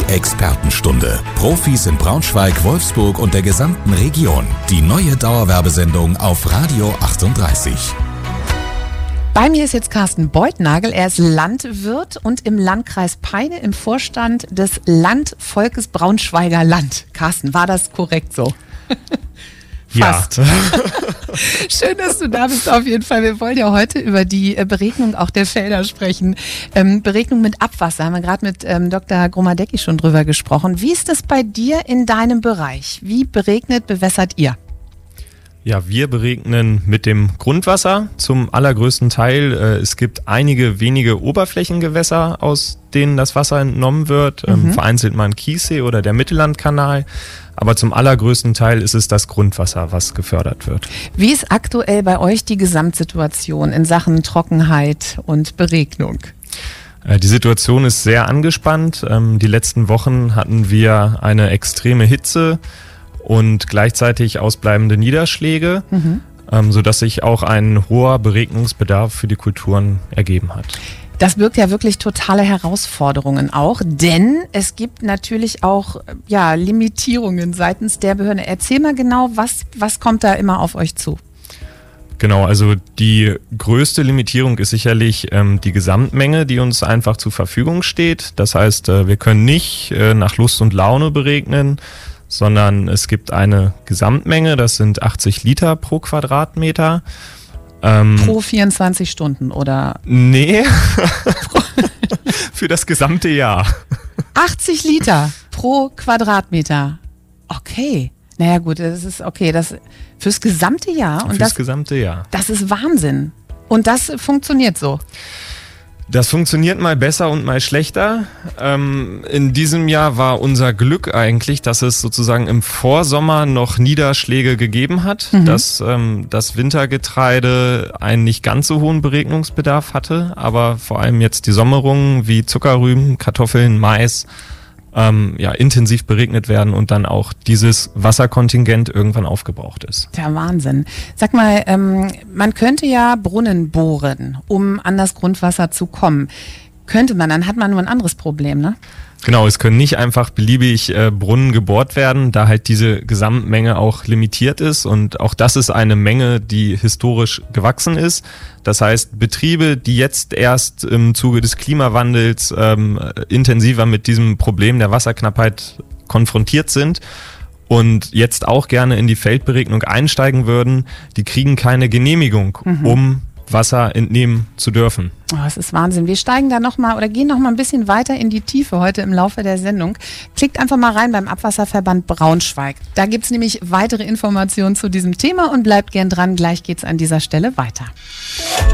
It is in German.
Expertenstunde. Profis in Braunschweig, Wolfsburg und der gesamten Region. Die neue Dauerwerbesendung auf Radio 38. Bei mir ist jetzt Carsten Beutnagel. Er ist Landwirt und im Landkreis Peine im Vorstand des Landvolkes Braunschweiger Land. Carsten, war das korrekt so? Fast. Ja. Schön, dass du da bist auf jeden Fall. Wir wollen ja heute über die Beregnung auch der Felder sprechen. Beregnung mit Abwasser, haben wir gerade mit Dr. Gromadecki schon drüber gesprochen. Wie ist das bei dir in deinem Bereich? Wie beregnet, bewässert ihr? Ja, wir beregnen mit dem Grundwasser zum allergrößten Teil. Es gibt einige wenige Oberflächengewässer, aus denen das Wasser entnommen wird. Vereinzelt mal ein Kiessee oder der Mittellandkanal. Aber zum allergrößten Teil ist es das Grundwasser, was gefördert wird. Wie ist aktuell bei euch die Gesamtsituation in Sachen Trockenheit und Beregnung? Die Situation ist sehr angespannt. Die letzten Wochen hatten wir eine extreme Hitze und gleichzeitig ausbleibende Niederschläge, sodass sich auch ein hoher Beregnungsbedarf für die Kulturen ergeben hat. Das birgt ja wirklich totale Herausforderungen auch, denn es gibt natürlich auch Limitierungen seitens der Behörden. Erzähl mal genau, was kommt da immer auf euch zu? Genau, also die größte Limitierung ist sicherlich die Gesamtmenge, die uns einfach zur Verfügung steht. Das heißt, wir können nicht nach Lust und Laune beregnen, sondern es gibt eine Gesamtmenge, das sind 80 Liter pro Quadratmeter. Pro 24 Stunden oder? Nee, für das gesamte Jahr. 80 Liter pro Quadratmeter. Okay. Naja gut, das ist okay. Das fürs gesamte Jahr. Und fürs gesamte Jahr. Das ist Wahnsinn. Und das funktioniert so? Das funktioniert mal besser und mal schlechter. In diesem Jahr war unser Glück eigentlich, dass es sozusagen im Vorsommer noch Niederschläge gegeben hat, dass das Wintergetreide einen nicht ganz so hohen Beregnungsbedarf hatte, aber vor allem jetzt die Sommerungen wie Zuckerrüben, Kartoffeln, Mais intensiv beregnet werden und dann auch dieses Wasserkontingent irgendwann aufgebraucht ist. Der Wahnsinn. Sag mal, man könnte ja Brunnen bohren, um an das Grundwasser zu kommen. Könnte man, dann hat man nur ein anderes Problem, ne? Genau, es können nicht einfach beliebig Brunnen gebohrt werden, da halt diese Gesamtmenge auch limitiert ist und auch das ist eine Menge, die historisch gewachsen ist. Das heißt, Betriebe, die jetzt erst im Zuge des Klimawandels intensiver mit diesem Problem der Wasserknappheit konfrontiert sind und jetzt auch gerne in die Feldberegnung einsteigen würden, die kriegen keine Genehmigung, um Wasser entnehmen zu dürfen. Oh, das ist Wahnsinn. Wir steigen da gehen noch mal ein bisschen weiter in die Tiefe heute im Laufe der Sendung. Klickt einfach mal rein beim Abwasserverband Braunschweig. Da gibt es nämlich weitere Informationen zu diesem Thema und bleibt gern dran. Gleich geht's an dieser Stelle weiter.